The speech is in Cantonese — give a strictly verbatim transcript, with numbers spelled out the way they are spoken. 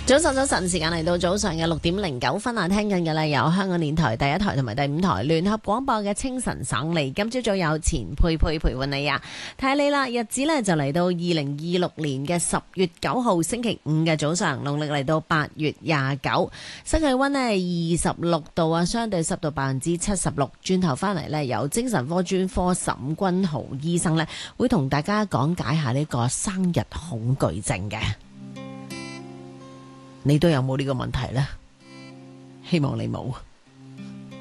早晨，早晨，時間嚟到早上嘅六點零九分啊！聽緊嘅咧有香港電台第一台同埋第五台聯合廣播嘅清晨省嚟。今朝早有錢佩佩陪伴你啊！睇你啦，日子咧就嚟到二零二六年嘅十月九號星期五嘅早上，農曆嚟到八月廿九，室氣溫呢二十六度啊，相對濕度百分之七十六。轉頭翻嚟呢，有精神科專科沈君豪醫生呢，會同大家講解下呢個生日恐懼症嘅。你都有冇呢個問題呢？希望你冇。